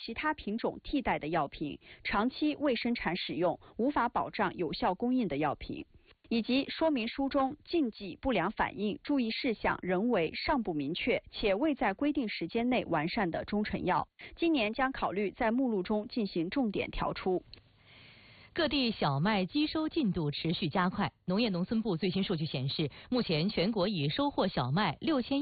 其他品种替代的药品，长期未生产使用、无法保障有效供应的药品，以及说明书中禁忌、不良反应、注意事项仍为尚不明确且未在规定时间内完善的中成药，今年将考虑在目录中进行重点调出。 各地小麦机收进度持续加快。农业农村部最新数据显示，目前全国已收获小麦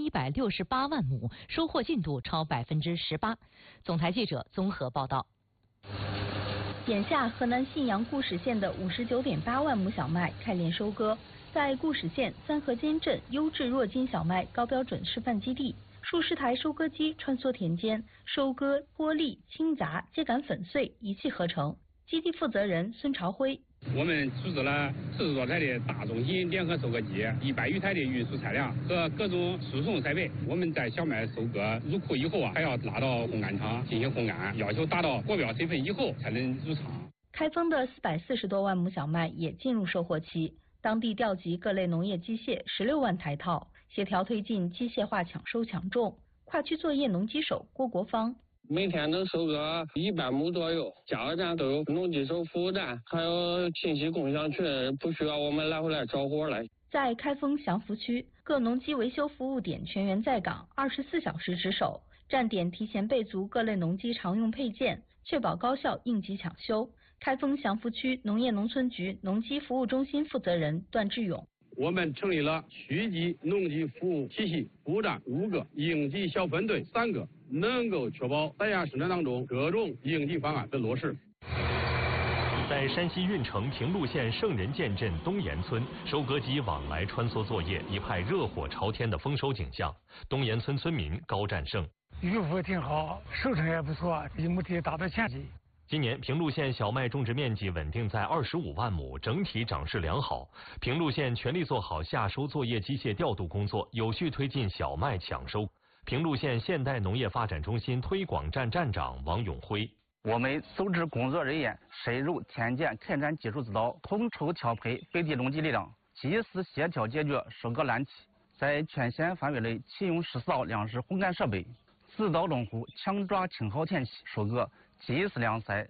6168万亩，收获进度超18%。总台记者综合报道。 眼下，河南信阳固始县的59.8万亩小麦开镰收割，在固始县三河间镇优质弱筋小麦高标准示范基地，数十台收割机穿梭田间，收割、剥粒、清杂、秸秆粉碎一气呵成。基地负责人孙朝辉： 我们组织了40多台的大中型联合收割机，100余台的运输车辆和各种输送设备。我们在小麦收割入库以后还要拉到烘干厂进行烘干，要求达到国标水分以后才能入厂。 开封的440多万亩小麦也进入收获期，当地调集各类农业机械16万台套，协调推进机械化抢收抢种。跨区作业农机手郭国芳： 每天能收割100亩左右，加油站都有农机手服务站，还有信息共享群，不需要我们来回来找活来。 在开封祥福区，各农机维修服务点全员在岗，24小时值守，站点提前备足各类农机常用配件，确保高效应急抢修。开封祥福区农业农村局农机服务中心负责人段志勇： 我们成立了区级农机服务体系，部站5个，应急小分队3个，能够确保在亚生产当中各种应急方案的落实。 在山西运城平陆县圣人涧镇东岩村，收割机往来穿梭作业，一派热火朝天的丰收景象。东岩村村民高占胜： 渔夫挺好，收成也不错，一亩地达到前期。 今年平陆县小麦种植面积稳定在25万亩，整体长势良好。平陆县全力做好夏收作业机械调度工作，有序推进小麦抢收。平陆县现代农业发展中心推广站站长王永辉： 我们组织工作人员深入田间开展技术指导，统筹调配本地农机力量，及时协调解决收割难题，在全县范围内启用14套粮食烘干设备，指导农户强抓青蒿田期收割，及时晾晒。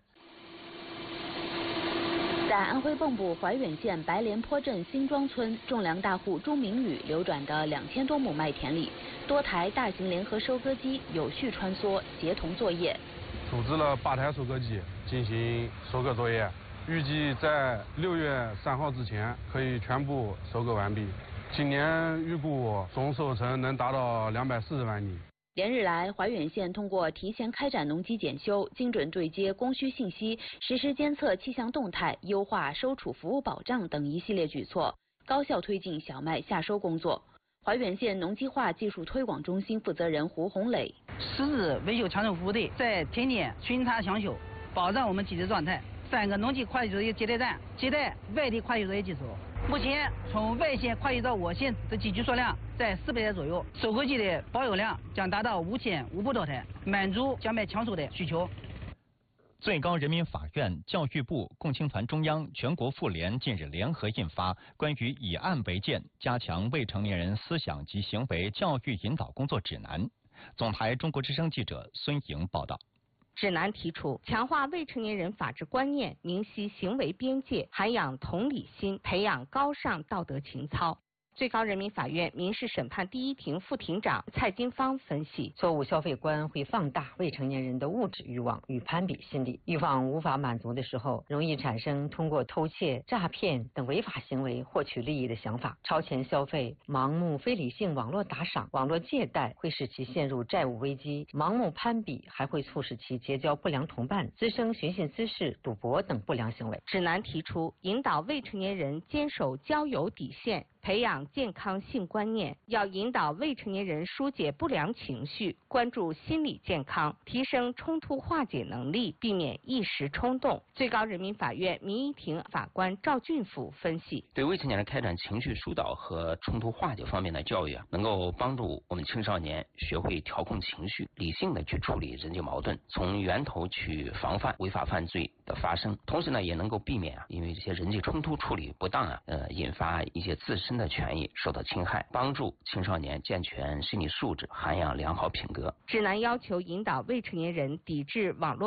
在安徽蚌埠怀远县白莲坡镇新庄村，种粮大户朱明宇流转的2000多亩麦田里，多台大型联合收割机有序穿梭，协同作业。 组织了8台收割机进行收割作业，预计在6月3号之前可以全部收割完毕。今年预估总收成能达到240万拟。 连日来，怀远县通过提前开展农机检修、精准对接供需信息、实时监测气象动态、优化收储服务保障等一系列举措，高效推进小麦夏收工作。怀远县农机化技术推广中心负责人胡红磊 ：10日维修抢收服务队在田间巡查抢修，保障我们基地状态。3个农机跨区作业接待站接待外地跨区作业机手。目前，从外县跨区到我县的机具数量在400台左右，收割机的保有量将达到5500多台，满足小麦抢收的需求。 最高人民法院、教育部、共青团中央、全国妇联近日联合印发《关于以案为鉴，加强未成年人思想及行为教育引导工作指南》。总台中国之声记者孙莹报道。 指南提出，强化未成年人法治观念，明晰行为边界，涵养同理心，培养高尚道德情操。最高人民法院民事审判第一庭副庭长蔡金芳分析， 错误消费观会放大未成年人的物质欲望与攀比心理，欲望无法满足的时候，容易产生通过偷窃、诈骗等违法行为获取利益的想法，超前消费、盲目非理性网络打赏、网络借贷会使其陷入债务危机，盲目攀比还会促使其结交不良同伴，滋生寻衅滋事、赌博等不良行为。 指南提出，引导未成年人坚守交友底线，培养健康性观念，要引导未成年人疏解不良情绪，关注心理健康，提升冲突化解能力，避免一时冲动。最高人民法院民一庭法官赵俊甫分析， 对未成年人开展情绪疏导和冲突化解方面的教育能够帮助我们青少年学会调控情绪，理性的去处理人际矛盾，从源头去防范违法犯罪的发生。同时呢，也能够避免因为这些人际冲突处理不当引发一些自身的权益受到侵害，帮助青少年健全心理素质，涵养良好品格。 指南要求引导未成年人抵制网络